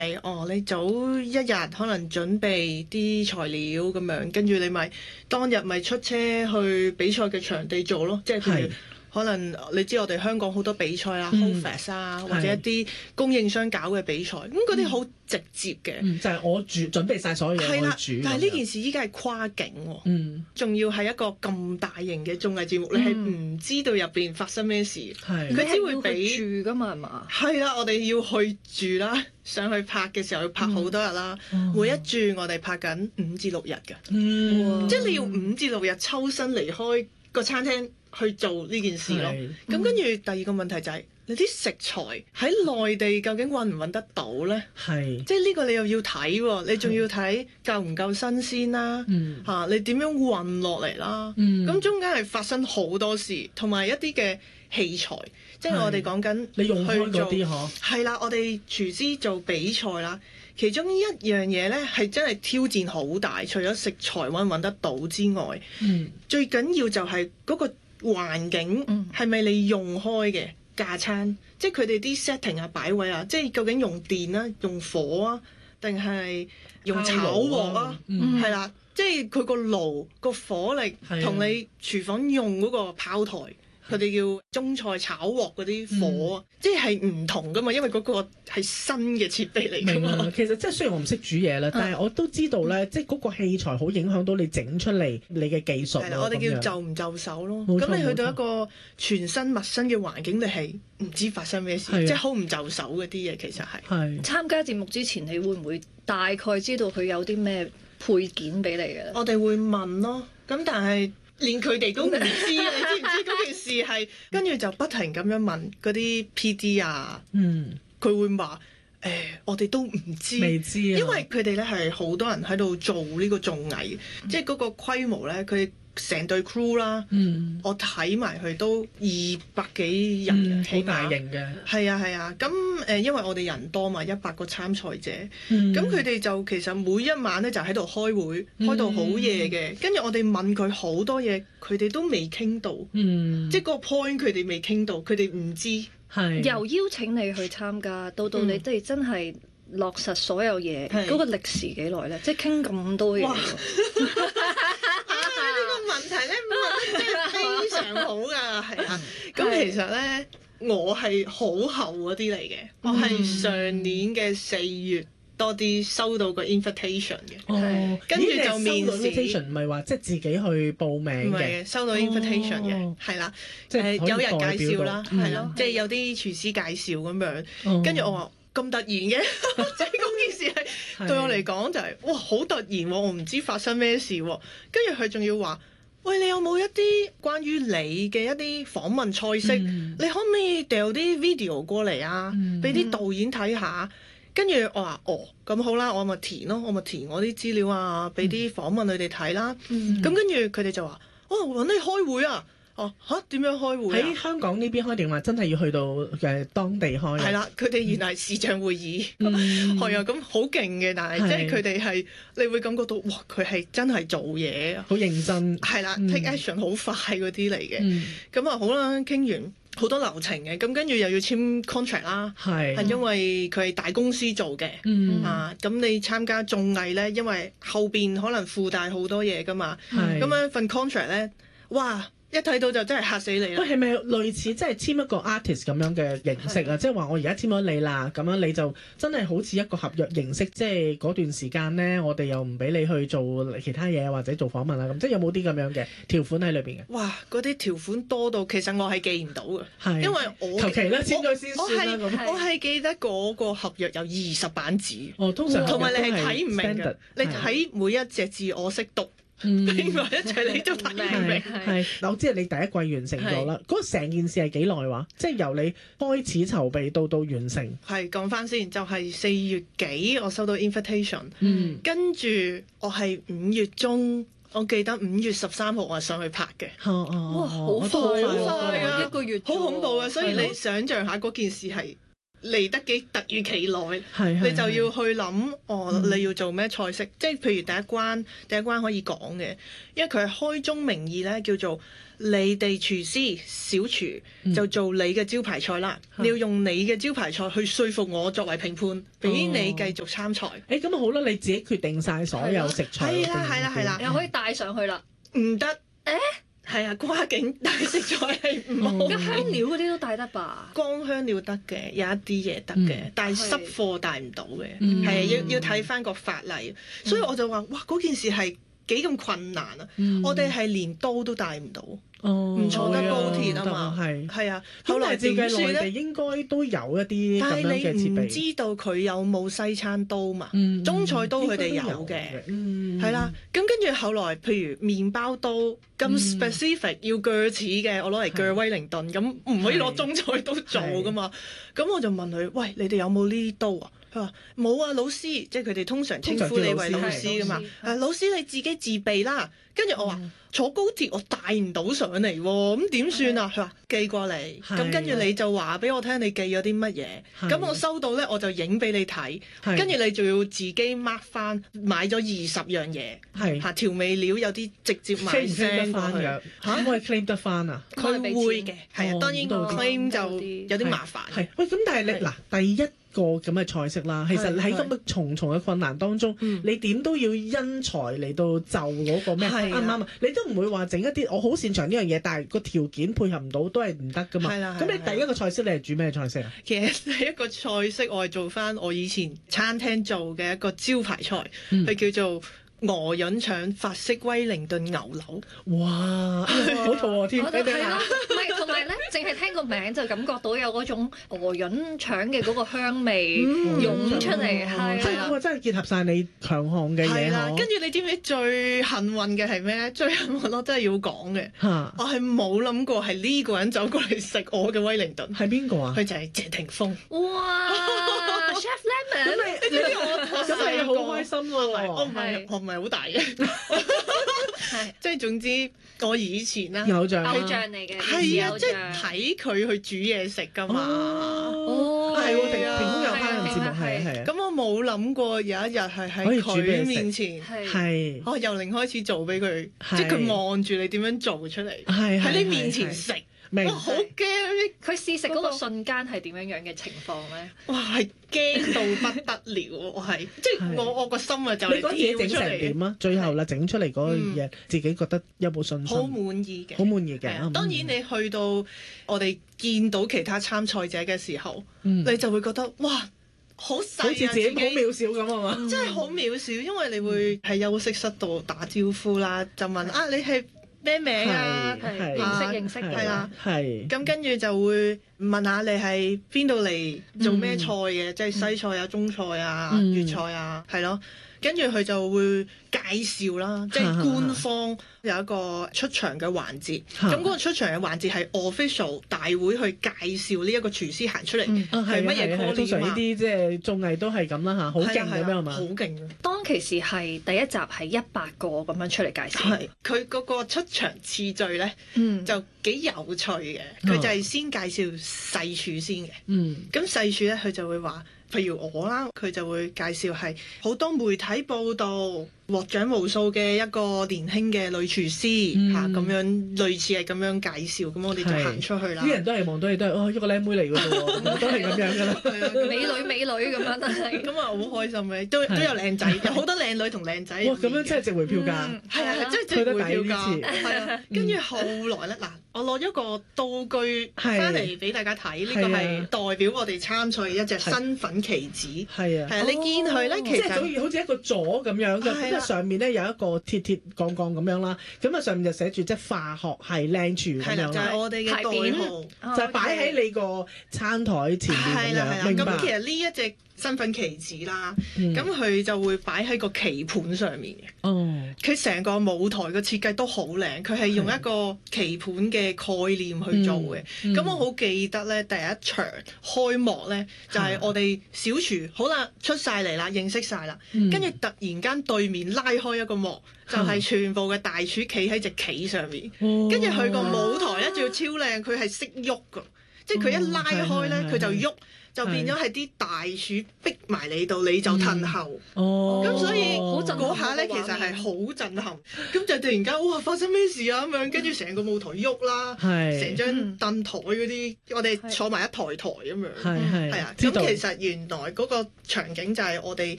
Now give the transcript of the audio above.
你早一日可能準備啲材料咁樣，跟住你咪當日咪出車去比賽嘅場地做咯，即係譬如可能你知我哋香港好多比賽啊 Hofest 啊，或者一啲供應商搞嘅比賽，咁嗰啲好直接嘅， 就係我準備晒所有嘢我煮。 但係呢件事依家係跨境喎，仲要係一個咁大型嘅綜藝節目，你係唔知道入邊發生咩事，佢只會俾住㗎嘛係嘛？ 係啦，我哋要去住啦，上去拍嘅時候要拍好多日啦，每一住我哋拍緊5至6日嘅，即係你要5至6日抽身離開個餐廳去做呢件事咯。咁跟住第二個問題就係你啲食材喺內地究竟揾唔揾得到呢？即係呢個你又要睇喎，你仲要睇夠唔夠新鮮啦，你點樣運落嚟啦？咁中間係發生好多事，同埋一啲嘅器材，即係我哋講緊你用開嗰啲係啦，我哋廚師做比賽啦，其中一樣嘢呢係真係挑戰好大，除咗食材揾唔揾得到之外，最緊要就係嗰個環境係咪你用開嘅架餐，即係佢哋啲 setting 啊、擺位啊，即係究竟用電啊、用火啊，定係用炒鑊啊？係啦，即係佢個爐個火力同你廚房用嗰個炮台，佢哋叫中菜炒鑊嗰啲火，即係唔同噶嘛，因為嗰個係新嘅設備嚟㗎嘛。 其實即係雖然我唔識煮嘢啦，但係我都知道咧，即係嗰個器材好影響到你整出嚟你嘅技術。 係啦，我哋叫就唔就手咯。咁你去到一個全新陌生嘅環境，你係唔知發生咩事，即係好唔就手嗰啲嘢，其實係。 參加節目之前，你會唔會大概知道佢有啲咩配件俾你嘅？ 我哋會問咯，咁但係連佢哋都唔知，你知唔知嗰件事係？跟住就不停咁樣問嗰啲 PD 啊，佢會話我哋都唔知， 未知啊， 因為佢哋咧係好多人喺度做呢個綜藝，即係嗰個規模咧，佢成隊 crew 啦，我睇埋佢都200幾人， 好大型嘅。 係啊，咁因為我哋人多嘛，100個參賽者，咁佢哋就其實每一晚咧就喺度開會，開到好夜嘅，跟住我哋問佢好多嘢，佢哋都未傾到，即係個 point 佢哋未傾到，佢哋唔知。 由邀請你去參加到你哋真係落實所有嘢，嗰個歷時幾耐咧？即係傾咁多嘢。問題咧問得真係非常好㗎，係啊！咁其實咧，我係好後嗰啲嚟嘅，我係上年嘅4月多啲收到個 invitation 嘅，跟住就面試。 唔係話即係自己去報名嘅， 唔係收到 invitation 嘅，係啦，有人介紹啦，係咯，即係有啲廚師介紹咁樣，跟住我話咁突然嘅，即係嗰件事係對我嚟講就係哇好突然喎，我唔知發生咩事喎，跟住佢仲要話。喂，你有冇一啲關於你嘅一啲訪問菜式？你可唔可以掉啲 video 過嚟啊？俾啲導演睇下。跟住我話咁好啦，我咪填咯，我咪填我啲資料啊，俾啲訪問佢哋睇啦。咁跟住佢哋就話：揾你開會啊！點樣開會啊？ 喺香港呢邊開定話真係要去到當地開？ 係啦，佢哋原來係視像會議，係啊，咁好勁嘅，但係即係佢哋係你會感覺到哇，佢係真係做嘢， 好認真， 係啦，take action 好快嗰啲嚟嘅。咁啊好啦，傾完好多流程嘅，咁跟住又要簽 contract 啦，係因為佢係大公司做嘅，咁你參加綜藝咧，因為後邊可能附帶好多嘢噶嘛，咁樣份 contract 咧，哇！一睇到就真係嚇死你啦！ 喂，係咪類似即係簽一個 artist 咁樣嘅形式啊？即係話我而家簽咗你啦，咁樣你就真係好似一個合約形式，即係嗰段時間咧，我哋又唔俾你去做其他嘢或者做訪問啦，咁即係有冇啲咁樣嘅條款喺裏邊嘅？ 哇！嗰啲條款多到其實我係記唔到嘅，因為我求其啦簽咗先算啦咁。 我係記得嗰個合約有20版紙， 通常同埋你係睇唔明嘅，你睇每一隻字我識讀。拼埋一齊你都睇唔明。 係嗱，我知係你第一季完成咗啦。嗰成件事係幾耐話？即係由你開始籌備到完成。 係講翻先，就係4月幾我收到 invitation，跟住我係5月中，我記得5月13號我上去拍嘅。 哇，好快啊！1個月， 好恐怖啊！所以你想像下嗰件事係嚟得幾突如其來， 係你就要去諗你要做咩菜式，即係譬如第一關可以講嘅，因為佢係開宗明義咧，叫做你哋廚師小廚就做你嘅招牌菜啦，你要用你嘅招牌菜去說服我作為評判，俾你繼續參賽。 咁好啦，你自己決定晒所有食材。 係啦， 又可以帶上去啦。 唔得。係啊，跨境帶食材係唔好。 咁香料嗰啲都帶得吧？ 乾香料得嘅，有一啲嘢得嘅，但係濕貨帶唔到嘅，係要睇翻個法例。所以我就話：哇，嗰件事係幾咁困難啊！我哋係連刀都帶唔到，唔坐得高鐵啊嘛。係啊，後來照計內地點算咧？ 應該都有一啲咁樣嘅設但係你唔備。 知道佢有冇西餐刀嘛？中菜刀佢哋有嘅，係啦。咁跟住後來，譬如麵包刀咁 specific 要鋸齒嘅，我攞嚟鋸威靈頓，咁唔可以攞中菜刀做噶嘛？咁我就問佢：喂，你哋有冇呢啲刀啊？佢話冇啊，老師，即係佢哋通常稱呼你為老師噶嘛。老師你自己自備啦。跟住我話坐高鐵我帶唔到上嚟喎，咁點算啊？佢話寄過嚟，咁跟住你就話俾我聽你寄咗啲乜嘢，咁我收到咧我就影俾你睇，跟住你就要自己 mark 翻買咗20樣嘢，嚇調味料有啲直接買 send 過去嚇，可以 claim 得翻啊？ 佢會嘅，係啊，當然個 claim 就有啲麻煩。 係喂，咁但係你嗱第一個咁嘅菜式啦，其實喺咁嘅重重嘅困難當中，你點都要因材嚟到就嗰個咩啱唔啱啊？你都唔會話整一啲我好擅長呢樣嘢，但係個條件配合唔到都係唔得噶嘛。咁你第一個菜式你係煮咩菜式啊？ 其實第一個菜式我係做翻我以前餐廳做嘅一個招牌菜，佢叫做鵝潤腸法式威靈頓牛柳。 哇！好肚餓添， 係咯，唔係同埋咧，淨係聽個名就感覺到有嗰種鵝潤腸嘅嗰個香味湧出嚟，係啦， 真係結合晒你強項嘅嘢。 係啦，跟住你知唔知最幸運嘅係咩？最幸運我真係要講嘅，我係冇諗過係呢個人走過嚟食我嘅威靈頓。 係邊個啊？ 佢就係謝霆鋒。 哇！Chef Lemon， 你知唔知我真係好開心喎！ 我唔係好大嘅，即係總之我以前啦偶像嚟嘅， 係啊，即係睇佢去煮嘢食㗎嘛。 係喎，霆鋒有烹飪節目，係。 咁我冇諗過有一日係喺佢面前， 係由零開始做俾佢，即係佢望住你點樣做出嚟，喺你面前食。哇！好驚！ 佢試食嗰個瞬間係點樣嘅情況咧？ 哇！係驚到不得了，我係即係我個心啊就嚟跳出嚟。 你嗰嘢整成點啊？最後啦，整出嚟嗰個嘢，自己覺得有冇信心？ 好滿意嘅， 好滿意嘅。 當然你去到我哋見到其他參賽者嘅時候，你就會覺得哇！好細啊， 好似自己好渺小咁啊嘛！ 真係好渺小，因為你會喺休息室度打招呼啦，就問你係咩名啊？ 認識係啦， 係。 咁跟住就會問下你係邊度嚟做咩菜嘅，即係西菜啊、中菜啊、粵菜啊，係咯。跟住佢就會介紹啦，即係官方有一個出場嘅環節。咁嗰個出場嘅環節係 official 大會去介紹呢一個廚師行出嚟係乜嘢 call 通常呢啲即係綜藝都係咁啦嚇，好勁咁樣係嘛？ 好勁啊！ 當其時係第一集係100個咁樣出嚟介紹。 係佢嗰個出場次序咧，就幾有趣嘅。佢就係先介紹細廚先嘅。咁細廚咧，佢就會話。譬如我啦，佢就會介紹係好多媒體報道獲獎無數嘅一個年輕嘅女廚師嚇，咁樣類似係咁樣介紹，咁我哋就行出去啦。 啲人都係望到你都係一個靚妹嚟㗎喎，都係咁樣㗎啦。 美女咁樣都係， 咁啊好開心嘅，都有靚仔，有好多靚女同靚仔。 哇！咁樣真係值回票價。 係啊，真係值回票價。係啊，跟住後來咧，嗱，我攞咗個道具翻嚟俾大家睇，呢個係代表我哋參賽嘅一隻身份旗子。係啊，你見佢咧，其實好似一個座咁樣嘅，咁上面咧有一個鐵槓槓咁樣啦，咁啊上面就寫住即係化學系靚廚咁樣。 就係我哋嘅代號， 就擺喺你個餐台前面咁樣。明白。 咁其實呢一隻身份旗子啦，咁佢就會擺喺個棋盤上面嘅。佢成個舞台嘅設計都好靚，佢係用一個棋盤嘅概念去做嘅。咁我好記得咧，第一場開幕咧，就係我哋小廚好啦，出晒嚟啦，認識晒啦，跟住突然間對面拉開一個幕，就係全部嘅大廚企喺隻棋上面，跟住佢個舞台咧仲要超靚，佢係識喐㗎，即係佢一拉開咧佢就喐。 就變咗係啲大柱逼埋你度，你就褪後。 哦， 咁所以好震撼嗰下咧，其實係好震撼。咁就突然間，哇！發生咩事啊？咁樣跟住成個舞台喐啦， 係成張凳台嗰啲，我哋坐埋一台台咁樣。 係係啊， 知道咁其實原來嗰個場景就係我哋